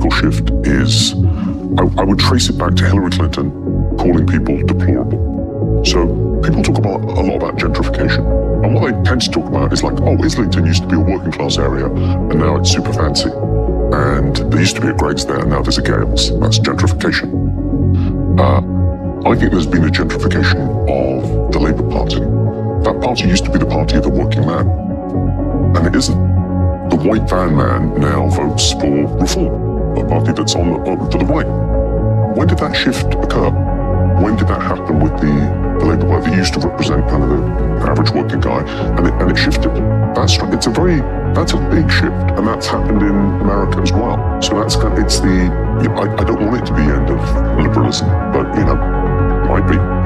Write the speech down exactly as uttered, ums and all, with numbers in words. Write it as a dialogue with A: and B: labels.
A: political shift is, I, I would trace it back to Hillary Clinton calling people deplorable. So people talk about a lot about gentrification. And what they tend to talk about is like, oh, Islington used to be a working class area and now it's super fancy. And there used to be a Greggs there and now there's a Gales. That's gentrification. Uh, I think there's been a gentrification of the Labour Party. That party used to be the party of the working man. And it isn't. The white van man now votes for Reform, a party that's on the, uh, to the right. When did that shift occur? When did that happen with the, the Labour Party? They used to represent kind of the average working guy, and it, and it shifted. That's it's a very that's a big shift, and that's happened in America as well. So that's kind of, it's the you know, I, I don't want it to be the end of liberalism, but you know, might be.